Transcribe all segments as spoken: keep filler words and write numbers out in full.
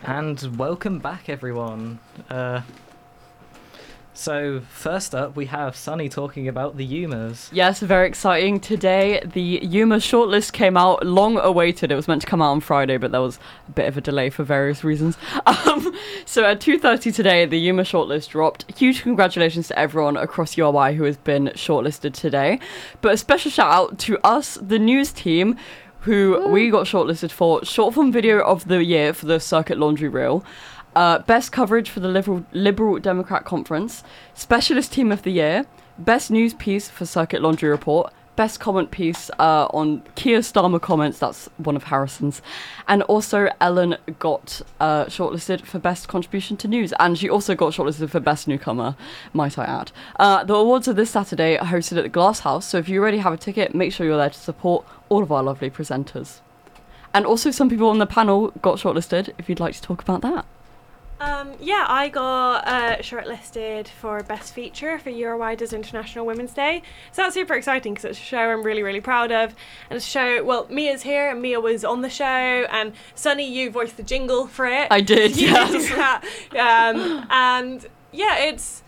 And welcome back, everyone. Uh, so, first up, we have Sunny talking about the Yumas. Yes, very exciting. Today, the Yuma shortlist came out, long awaited. It was meant to come out on Friday, but there was a bit of a delay for various reasons. Um, so at two thirty today, the Yuma shortlist dropped. Huge congratulations to everyone across U R Y who has been shortlisted today. But a special shout out to us, the news team, who Ooh. we got shortlisted for short form video of the year for the Circuit Laundry Reel. Uh, best coverage for the Liberal, Liberal Democrat Conference, Specialist Team of the Year, Best News Piece for Circuit Laundry Report, Best Comment Piece uh, on Keir Starmer comments, that's one of Harrison's, and also Ellen got uh, shortlisted for Best Contribution to News, and she also got shortlisted for Best Newcomer, might I add. Uh, the awards are this Saturday, hosted at the Glass House, so if you already have a ticket, make sure you're there to support all of our lovely presenters. And also some people on the panel got shortlisted, if you'd like to talk about that. Um, yeah, I got uh, shortlisted for Best Feature for U R Y does International Women's Day. So that's super exciting because it's a show I'm really, really proud of. And it's a show, well, Mia's here and Mia was on the show. And Sunny, you voiced the jingle for it. I did, you yes. did that. Um, and yeah, it's,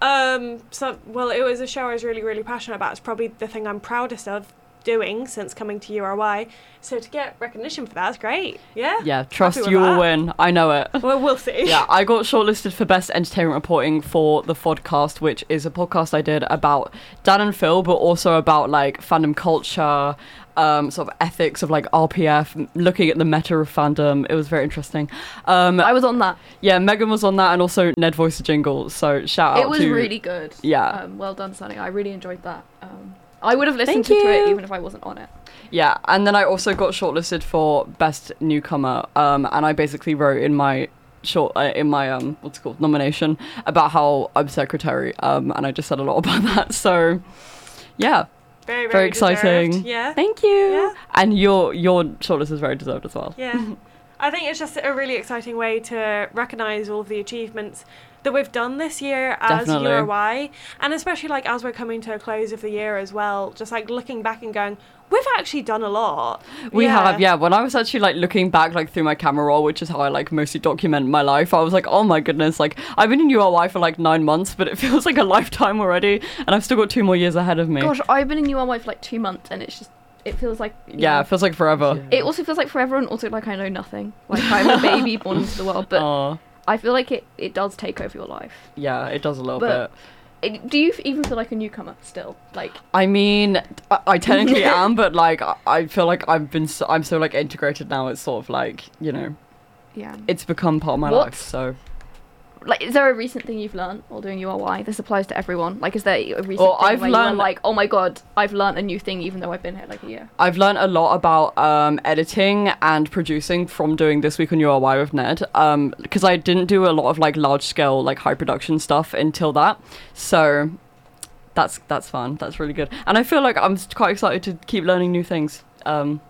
um, so, well, it was a show I was really, really passionate about. It's probably the thing I'm proudest of doing since coming to U R Y, so to get recognition for that is great. Yeah, yeah, trust you will win. I know it. Well, we'll see. Yeah, I got shortlisted for Best Entertainment Reporting for the Fodcast, which is a podcast I did about Dan and Phil, but also about like fandom culture, um, sort of ethics of like R P F, looking at the meta of fandom. It was very interesting. Um, I was on that. Yeah, Megan was on that, and also Ned voiced the jingle. So shout out. It was to, really good. Yeah. Um, well done, Sunny. I really enjoyed that. Um, I would have listened Thank to, you. to it even if I wasn't on it. Yeah, and then I also got shortlisted for Best Newcomer, um, and I basically wrote in my short uh, in my um what's it called nomination about how I'm secretary, um, and I just said a lot about that. So, yeah, very very, very exciting. Deserved. Yeah, thank you. Yeah. And your your shortlist is very deserved as well. Yeah, I think it's just a really exciting way to recognise all of the achievements that we've done this year as Definitely. U R Y, and especially like as we're coming to a close of the year as well, just like looking back and going, we've actually done a lot. We yeah. have, yeah. When I was actually like looking back like through my camera roll, which is how I like mostly document my life, I was like, oh my goodness, like I've been in U R Y for like nine months, but it feels like a lifetime already, and I've still got two more years ahead of me. Gosh, I've been in U R Y for like two months, and it's just it feels like yeah, know, it feels like forever. Yeah. It also feels like forever, and also like I know nothing. Like I'm a baby born into the world, but. Aww. I feel like it, it does take over your life. Yeah, it does a little but bit. It, do you f- even feel like a newcomer still? Like, I mean, I, I technically am, but like, I, I feel like I've been, so, I'm so like integrated now. It's sort of like, you know, yeah, it's become part of my what? life. So, like, is there a recent thing you've learned while doing U R Y? This applies to everyone. Like, is there a recent well, thing I've where learned, you were like, oh my god, I've learned a new thing even though I've been here like a year? I've learned a lot about um, editing and producing from doing This Week on U R Y with Ned, um, because I didn't do a lot of like large scale, like high production stuff until that. So that's that's fun. That's really good, and I feel like I'm quite excited to keep learning new things. Um,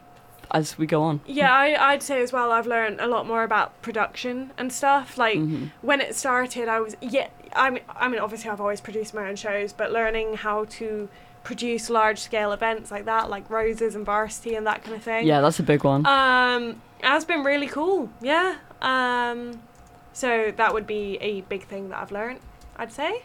as we go on. Yeah, I, I'd say as well, I've learned a lot more about production and stuff. Like, mm-hmm. when it started, I was, yeah, I mean, I mean, obviously I've always produced my own shows, but learning how to produce large-scale events like that, like Roses and Varsity and that kind of thing. Yeah, that's a big one. Um, has been really cool, yeah. Um, so that would be a big thing that I've learned, I'd say.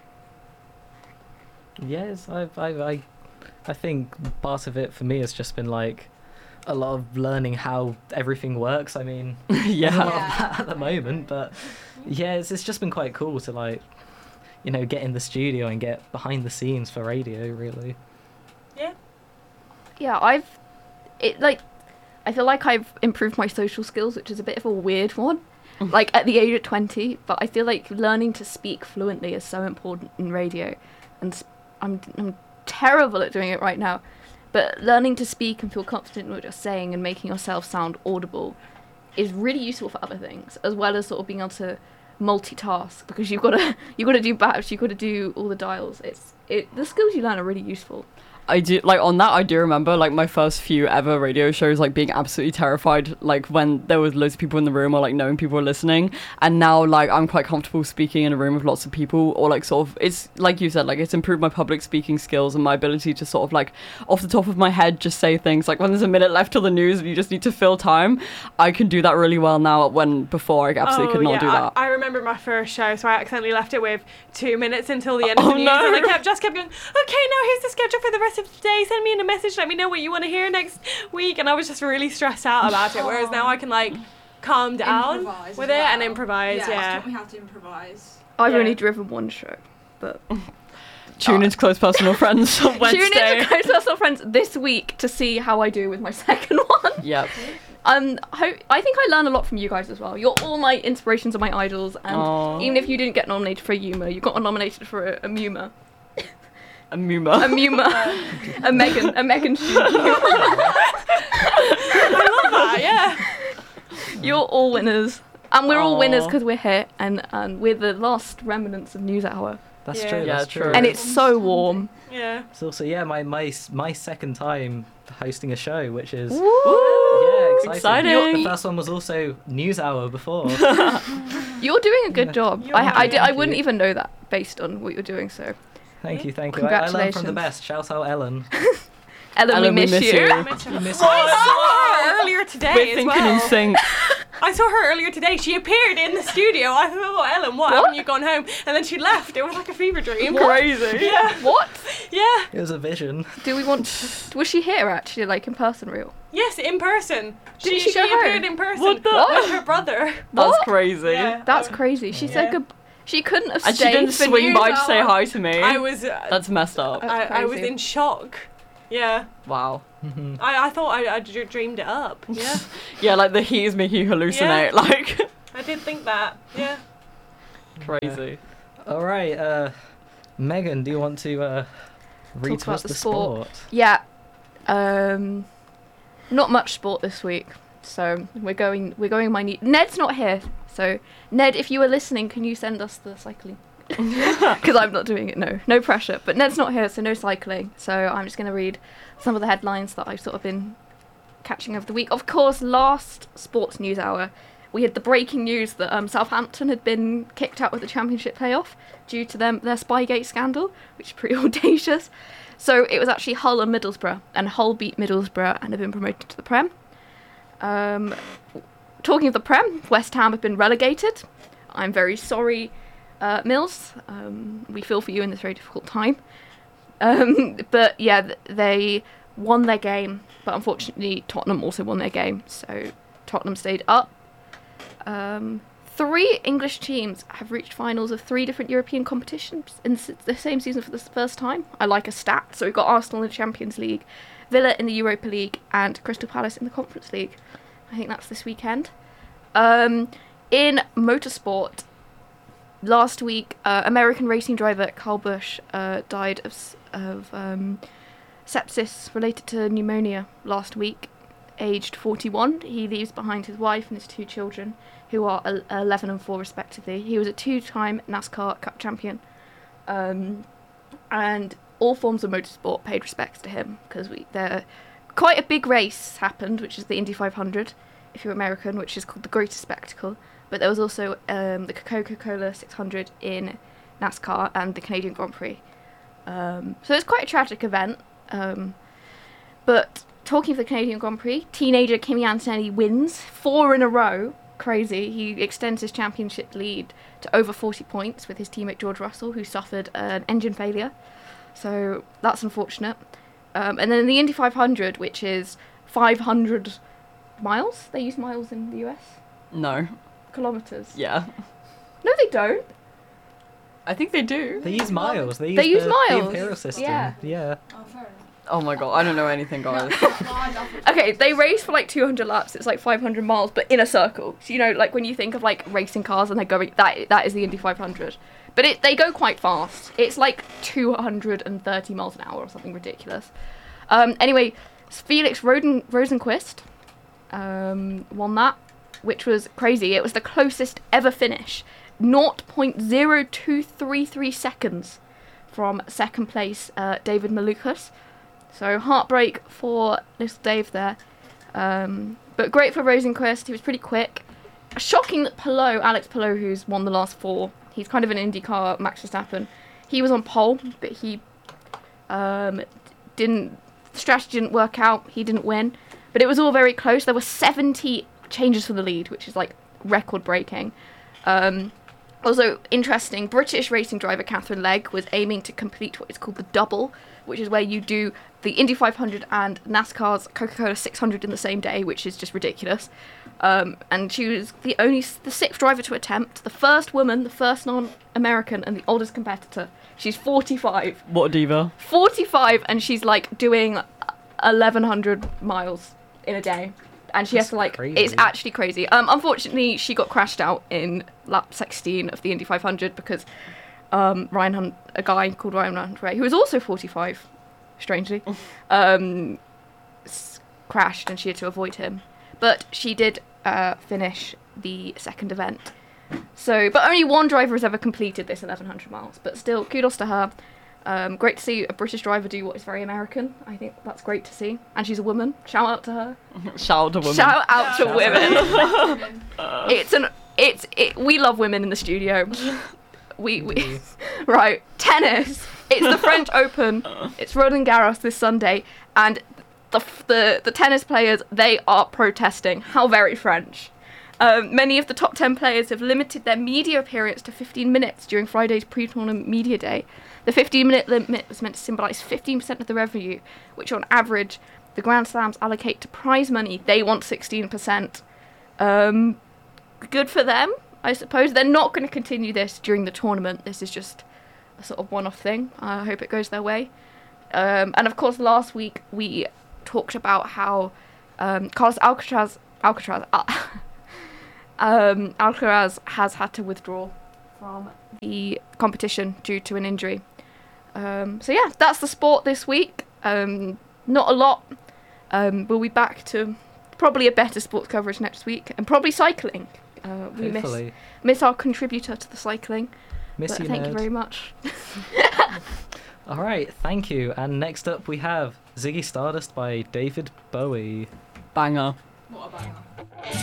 Yes, I've, I, I, I think part of it for me has just been like, a lot of learning how everything works. I mean, yeah, a lot of that at the moment, but yeah, it's, it's just been quite cool to like, you know, get in the studio and get behind the scenes for radio, really. Yeah. Yeah, I've, it like, I feel like I've improved my social skills, which is a bit of a weird one, like at the age of twenty, but I feel like learning to speak fluently is so important in radio, and I'm, I'm terrible at doing it right now. But learning to speak and feel confident in what you're saying and making yourself sound audible is really useful for other things, as well as sort of being able to multitask, because you've got to you've got to do batch, you've got to do all the dials. It's it the skills you learn are really useful. I do, like, on that, I do remember, like, my first few ever radio shows, like, being absolutely terrified, like, when there was loads of people in the room or, like, knowing people were listening. And now, like, I'm quite comfortable speaking in a room with lots of people, or, like, sort of, it's, like you said, like, it's improved my public speaking skills and my ability to sort of, like, off the top of my head, just say things. Like, when there's a minute left till the news and you just need to fill time, I can do that really well now, when before I absolutely oh, could not yeah, do that. I, I remember my first show, so I accidentally left it with two minutes until the end of Oh, the news, no. and I kept just kept going, okay, now here's the schedule for the rest of the day, send me in a message, let me know what you want to hear next week, and I was just really stressed out about it, whereas now I can, like, calm down Improvise with as it well. and improvise, Yeah, yeah. I taught me how to improvise. I've Yeah. only driven one show, but Tune into Close Personal Friends on Wednesday. tune in to Close Personal Friends this week to see how I do with my second one. Yep. Um, ho- I think I learn a lot from you guys as well. You're all my inspirations and my idols, and Aw. even if you didn't get nominated for a Yuma, you got nominated for a, a Muma, A Muma. a Muma, a Megan, a Megan. I love that, yeah. You're all winners, and we're all Aw. winners because we're here, and and we're the last remnants of News Hour, That's Yeah. true. Yeah, that's true. true. and it's so warm. Yeah. It's also yeah my my my second time hosting a show, which is Woo! yeah exciting. Exciting. Your- The first one was also News Hour before. You're doing a good Yeah. job. You're I, I, doing did, I Thank wouldn't you. even know that based on what you're doing. So, Thank you, thank you. I, I learned from the Congratulations. best. Shout out Ellen. Ellen, Ellen, we we miss, miss you. you. I miss her. You miss Oh, us. I saw her earlier today We're as thinking well. in sync. I saw her earlier today. She appeared in the studio. I thought, oh, Ellen, what? What? Haven't you gone home? And then she left. It was like a fever dream. Crazy. Yeah. What Yeah. It was a vision. do we want? Was she here actually, like in person, real? Yes, in person. Didn't she she go appeared home? in person What the- with her brother. That's What? crazy. Yeah. That's Um, crazy. She yeah. said good. She couldn't have And she stayed didn't for swing News by to say Hour. hi to me. I was. Uh, That's messed up. That's I, I was crazy. in shock. Yeah. Wow. Mhm. I, I thought I, I dr- dreamed it up. Yeah. Yeah, like the heat is making you hallucinate. Yeah. Like, I did think that. Yeah. crazy. All right, uh, Megan, do you want to uh, read to about us the the sport. sport? Yeah. Um, not much sport this week, so we're going. We're going. My ne- Ned's not here, so Ned, if you are listening, can you send us the cycling? Because I'm not doing it. No, no pressure. But Ned's not here, so no cycling. So I'm just going to read some of the headlines that I've sort of been catching over the week. Of course, last Sports News Hour, we had the breaking news that um, Southampton had been kicked out of the Championship playoff due to them their Spygate scandal, which is pretty audacious. So it was actually Hull and Middlesbrough, and Hull beat Middlesbrough and have been promoted to the Prem. Um, talking of the Prem, West Ham have been relegated. I'm very sorry, uh, Mills. Um, we feel for you in this very difficult time. Um, but yeah, th- they won their game, but unfortunately Tottenham also won their game, so Tottenham stayed up. Um, three English teams have reached finals of three different European competitions in s- the same season for the s- first time. I like a stat. So we've got Arsenal in the Champions League, Villa in the Europa League, and Crystal Palace in the Conference League. I think that's this weekend. Um, in motorsport, last week, uh, American racing driver Kyle Busch uh, died of, s- of um, sepsis related to pneumonia last week, aged forty-one. He leaves behind his wife and his two children, who are el- eleven and four respectively. He was a two-time NASCAR Cup champion. Um, and all forms of motorsport paid respects to him, because we there quite a big race happened, which is the Indy five hundred, if you're American, which is called the Greatest Spectacle. But there was also um, the Coca-Cola six hundred in NASCAR and the Canadian Grand Prix. Um, so it's quite a tragic event. Um, but talking of the Canadian Grand Prix, teenager Kimi Antonelli wins four in a row. Crazy. He extends his championship lead to over forty points with his teammate George Russell, who suffered an engine failure. So that's unfortunate. Um, and then in the Indy five hundred, which is five hundred miles. They use miles in the U S? No. Kilometres. Yeah. No, they don't. I think they do. They use miles. They use, They use the, miles. the imperial system. Yeah. Yeah. Oh, fair enough. Oh my god, I don't know anything, guys. Okay, they race for like two hundred laps. It's like five hundred miles, but in a circle. So, you know, like when you think of like racing cars and they're going, that that is the Indy five hundred. But it they go quite fast. It's like two hundred thirty miles an hour or something ridiculous. Um, anyway, Felix Roden, Rosenquist um, won that, which was crazy. It was the closest ever finish. zero point zero two three three seconds from second place uh, David Malukas. So heartbreak for little Dave there. Um, but great for Rosenquist. He was pretty quick. Shocking that Palou, Alex Palou, who's won the last four, he's kind of an IndyCar Max Verstappen. He was on pole, but he um, didn't. The strategy didn't work out. He didn't win. But it was all very close. There were seventy changes for the lead, which is like record breaking. Um, also interesting, British racing driver Catherine Legg was aiming to complete what is called the double, which is where you do the Indy five hundred and NASCAR's Coca-Cola six hundred in the same day, which is just ridiculous. Um, and she was the only, the sixth driver to attempt, the first woman, the first non-American, and the oldest competitor. She's forty-five. What a diva. forty-five, and she's like doing eleven hundred miles in a day. And she That's has to like, crazy. it's actually crazy. Um, unfortunately, she got crashed out in lap sixteen of the Indy five hundred because um, Ryan Hunt, a guy called Ryan Hunter, who was also forty-five, strangely, um, s- crashed, and she had to avoid him. But she did uh, finish the second event. So, but only one driver has ever completed this eleven hundred miles. But still, kudos to her. Um, great to see a British driver do what is very American. I think that's great to see. And she's a woman. Shout out to her. Shout out to women. Shout out to Shout women. it's an it's it. We love women in the studio. We we right tennis. It's the French Open. It's Roland Garros this Sunday, and the the the tennis players, they are protesting. How very French. Um, many of the top ten players have limited their media appearance to fifteen minutes during Friday's pre-tournament media day. The fifteen minute limit was meant to symbolise fifteen percent of the revenue, which on average the Grand Slams allocate to prize money. They want sixteen percent. Um, good for them, I suppose. They're not going to continue this during the tournament. This is just a sort of one-off thing. I hope it goes their way. Um, and of course, last week we talked about how um, Carlos Alcaraz, Alcatraz, Al- um, Alcaraz has had to withdraw from the competition due to an injury. Um, so yeah, that's the sport this week. Um, not a lot. Um, we'll be back to probably a better sports coverage next week, and probably cycling. Uh, we miss Hopefully. miss our contributor to the cycling. Miss but you, thank nerd. you very much. All right, thank you. And next up we have Ziggy Stardust by David Bowie. Banger. What a banger.